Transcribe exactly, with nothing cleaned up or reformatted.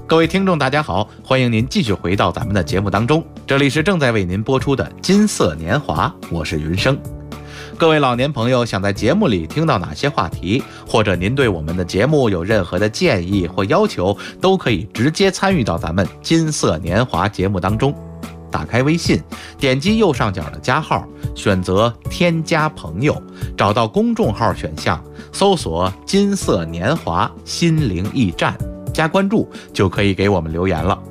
各位听众大家好，欢迎您继续回到咱们的节目当中，这里是正在为您播出的金色年华，我是云生。各位老年朋友想在节目里听到哪些话题，或者您对我们的节目有任何的建议或要求，都可以直接参与到咱们金色年华节目当中。打开微信，点击右上角的加号，选择添加朋友，找到公众号选项，搜索金色年华心灵驿站，加关注就可以给我们留言了。